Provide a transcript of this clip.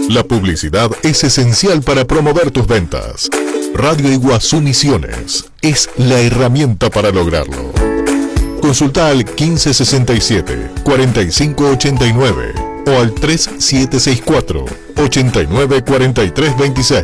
La publicidad es esencial para promover tus ventas. Radio Iguazú Misiones es la herramienta para lograrlo. Consulta al 1567-4589 o al 3764-894326.